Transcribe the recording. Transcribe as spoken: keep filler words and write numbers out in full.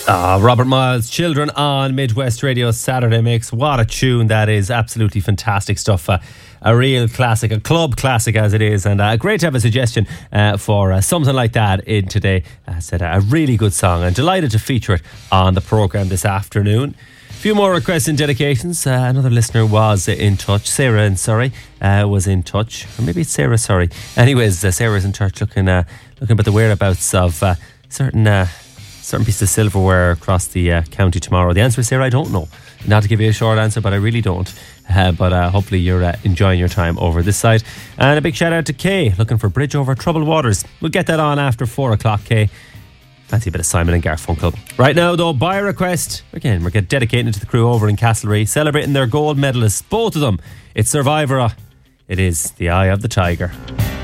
Ah, Robert Miles, Children on Midwest Radio Saturday Mix. What a tune that is. Absolutely fantastic stuff. Uh, a real classic, a club classic as it is. And uh, great to have a suggestion uh, for uh, something like that in today. I said uh, a really good song, and delighted to feature it on the programme this afternoon. A few more requests and dedications. Uh, another listener was in touch. Sarah in Surrey uh, was in touch. Or maybe it's Sarah, sorry. Anyways, uh, Sarah's in touch looking, uh, looking about the whereabouts of uh, certain... Uh, certain pieces of silverware across the uh, county tomorrow. The answer is, Sarah, I don't know. Not to give you a short answer, but I really don't. Uh, but uh, hopefully you're uh, enjoying your time over this side. And a big shout out to Kay, looking for Bridge Over Troubled Waters. We'll get that on after four o'clock, Kay. Fancy a bit of Simon and Garfunkel. Right now, though, by request, again, we're dedicating it to the crew over in Castlereagh, celebrating their gold medalists, both of them. It's Survivor. It is The Eye of the Tiger.